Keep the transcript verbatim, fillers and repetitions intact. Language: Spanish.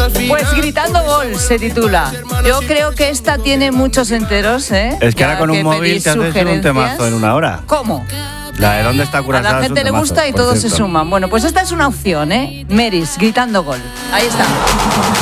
Pues Gritando Gol se titula. Yo creo que esta tiene muchos enteros, ¿eh? Es que Ya ahora con un móvil te haces un temazo en una hora. ¿Cómo? La de ¿Dónde está Curazao? A la gente le gusta y todos se suman. Bueno, pues esta es una opción, ¿eh? Meris, Gritando Gol. Ahí está.